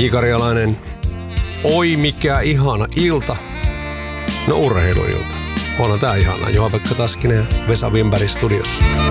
Jikarialainen, oi mikä ihana ilta. No urheiluilta. Onhan tää ihana. Juha-Pekka Taskinen ja Vesa Wimberg studiossa.